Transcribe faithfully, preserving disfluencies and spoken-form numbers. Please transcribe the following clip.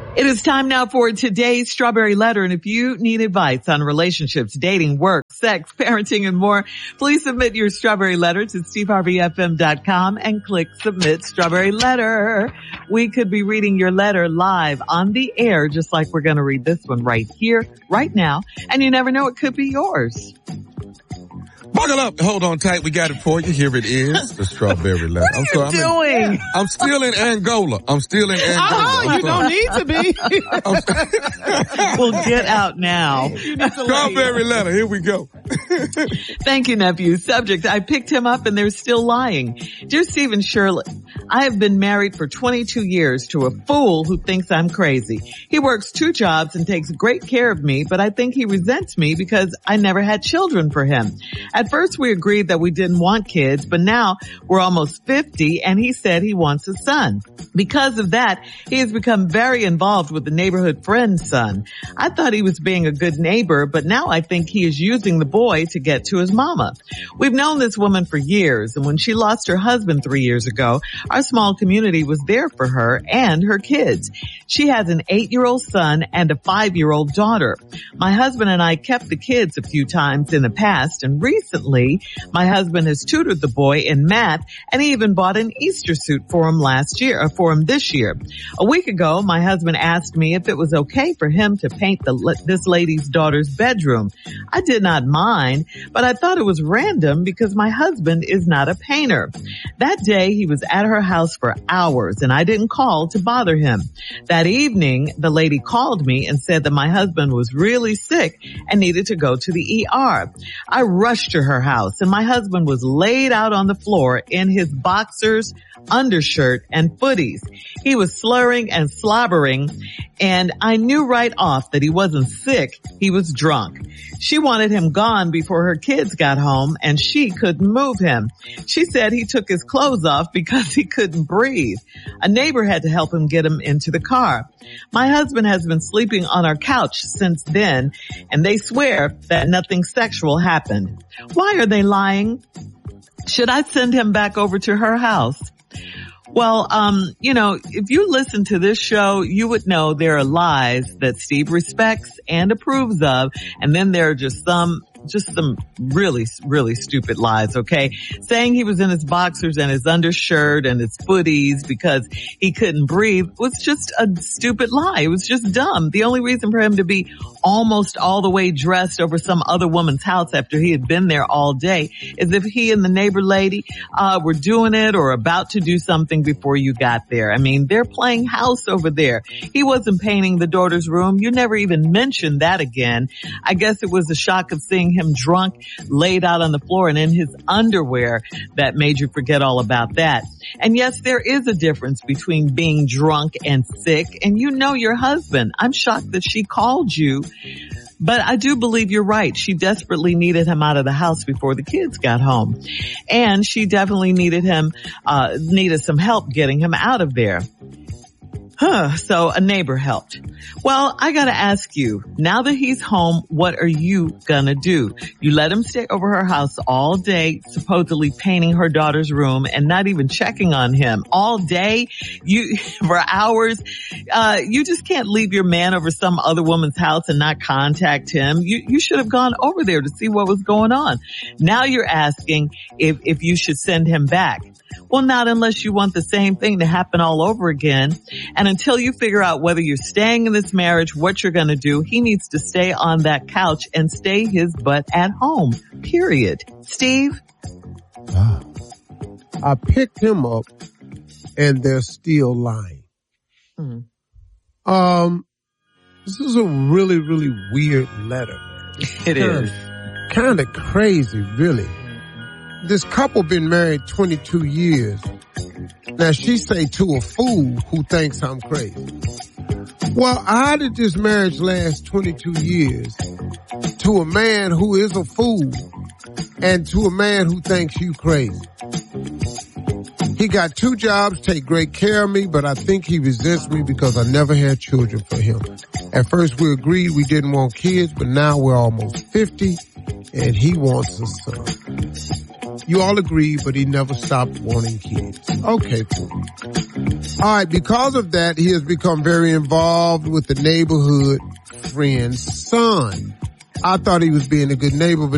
It is time now for today's Strawberry Letter. And if you need advice on relationships, dating, work, sex, parenting, and more, please submit your Strawberry Letter to steve harvey f m dot com and click Submit Strawberry Letter. We could be reading your letter live on the air, just like we're going to read this one right here, right now. And you never know, it could be yours. Buckle up. Hold on tight. We got it for you. Here it is. The Strawberry Letter. What are I'm you sorry, doing? I'm, in, I'm still in Angola. I'm still in Angola. Oh, you don't need to be. Well, get out now. Strawberry Letter. Here we go. Thank you, nephew. Subject, I picked him up and they're still lying. Dear Steve and Shirley, I have been married for twenty-two years to a fool who thinks I'm crazy. He works two jobs and takes great care of me, but I think he resents me because I never had children for him. At first we agreed that we didn't want kids, but now we're almost fifty and he said he wants a son. Because of that, he has become very involved with the neighborhood friend's son. I thought he was being a good neighbor, but now I think he is using the boy to get to his mama. We've known this woman for years, and when she lost her husband three years ago, our small community was there for her and her kids. She has an eight-year-old son and a five-year-old daughter. My husband and I kept the kids a few times in the past, and recently my husband has tutored the boy in math, and he even bought an Easter suit for him last year, or for him this year. A week ago, my husband asked me if it was okay for him to paint the, this lady's daughter's bedroom. I did not mind, but I thought it was random because my husband is not a painter. That day, he was at her house for hours, and I didn't call to bother him. That evening, the lady called me and said that my husband was really sick and needed to go to the E R. I rushed to her house, and my husband was laid out on the floor in his boxers, undershirt, and footies. He was slurring and slobbering, and I knew right off that he wasn't sick, he was drunk. She wanted him gone before her kids got home, and she couldn't move him. She said he took his clothes off because he couldn't breathe. A neighbor had to help him get him into the car. My husband has been sleeping on our couch since then, and they swear that nothing sexual happened. Why are they lying? Should I send him back over to her house? Well, um, you know, if you listen to this show, you would know there are lies that Steve respects and approves of, and then there are just some just some really, really stupid lies, okay? Saying he was in his boxers and his undershirt and his footies because he couldn't breathe was just a stupid lie. It was just dumb. The only reason for him to be almost all the way dressed over some other woman's house after he had been there all day is if he and the neighbor lady uh were doing it or about to do something before you got there. I mean, they're playing house over there. He wasn't painting the daughter's room. You never even mentioned that again. I guess it was the shock of seeing him drunk, laid out on the floor and in his underwear that made you forget all about that. And yes, there is a difference between being drunk and sick, and you know your husband. I'm shocked that she called you, but I do believe you're right. She desperately needed him out of the house before the kids got home, and she definitely needed him, uh, needed some help getting him out of there. Huh, so a neighbor helped. Well, I gotta ask you, now that he's home, what are you gonna do? You let him stay over her house all day, supposedly painting her daughter's room and not even checking on him all day, you, for hours. Uh, you just can't leave your man over some other woman's house and not contact him. You, you should have gone over there to see what was going on. Now you're asking if, if you should send him back. Well, not unless you want the same thing to happen all over again. And until you figure out whether you're staying in this marriage, what you're going to do, he needs to stay on that couch and stay his butt at home, period. Steve? Ah. I picked him up and they're still lying. Mm-hmm. Um, this is a really, really weird letter. It is. Kind of crazy, really. This couple been married twenty-two years. Now she say to a fool who thinks I'm crazy. Well, how did this marriage last twenty-two years to a man who is a fool and to a man who thinks you crazy? He got two jobs, take great care of me, but I think he resents me because I never had children for him. At first we agreed we didn't want kids, but now we're almost fifty and he wants a son. You all agree, but he never stopped wanting kids. Okay. All right. Because of that, he has become very involved with the neighborhood friend's son. I thought he was being a good neighbor, but